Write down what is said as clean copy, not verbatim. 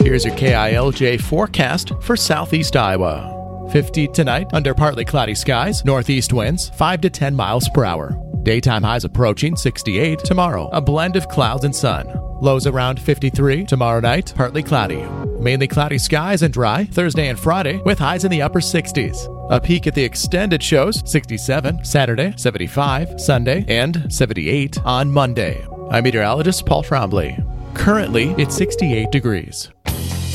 Here's your KILJ forecast for southeast Iowa. 50 tonight under partly cloudy skies, northeast winds 5 to 10 miles per hour. Daytime highs approaching 68 tomorrow, a blend of clouds and sun. Lows around 53 tomorrow night, partly cloudy. Mainly cloudy skies and dry Thursday and Friday with highs in the upper 60s. A peak at the extended shows 67 Saturday, 75 Sunday, and 78 on Monday. I'm meteorologist Paul Trombley. Currently, it's 68 degrees.